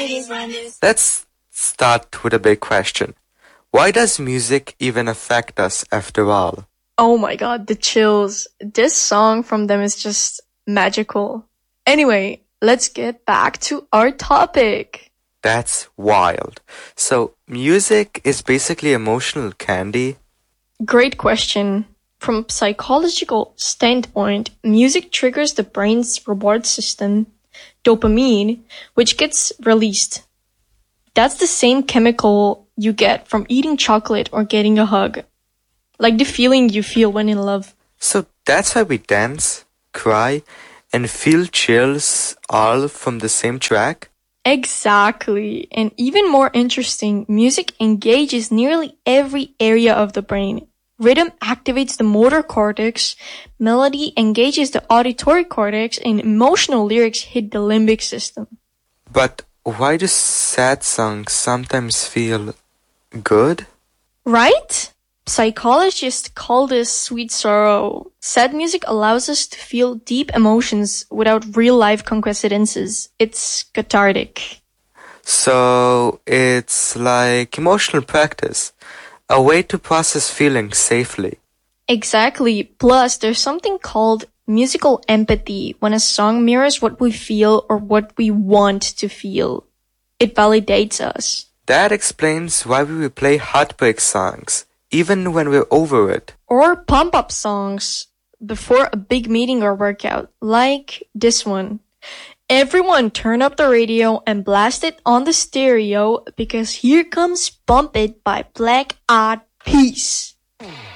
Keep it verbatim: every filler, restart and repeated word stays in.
Let's start with a big question. Why does music even affect us after all? Oh my god, the chills. This song from them is just magical. Anyway, let's get back to our topic. That's wild. So, music is basically emotional candy? Great question. From a psychological standpoint, music triggers the brain's reward system, dopamine, which gets released. That's the same chemical you get from eating chocolate or getting a hug. Like the feeling you feel when in love. So that's why we dance, cry, and feel chills all from the same track? Exactly. And even more interesting, music engages nearly every area of the brain. Rhythm activates the motor cortex, melody engages the auditory cortex, and emotional lyrics hit the limbic system. But why do sad songs sometimes feel good? Right? Psychologists call this sweet sorrow. Sad music allows us to feel deep emotions without real-life coincidences. It's cathartic. So it's like emotional practice, a way to process feelings safely. Exactly. Plus, there's something called musical empathy when a song mirrors what we feel or what we want to feel. It validates us. That explains why we replay heartbreak songs, even when we're over it. Or pump-up songs before a big meeting or workout, like this one. Everyone turn up the radio and blast it on the stereo because here comes Bump It by Black Eyed Peas.